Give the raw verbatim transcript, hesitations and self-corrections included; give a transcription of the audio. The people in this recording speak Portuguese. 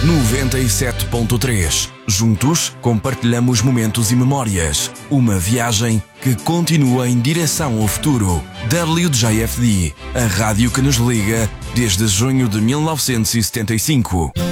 noventa e sete ponto três. Juntos, compartilhamos momentos e memórias. Uma viagem que continua em direção ao futuro. W J F D, a rádio que nos liga desde junho de mil novecentos e setenta e cinco.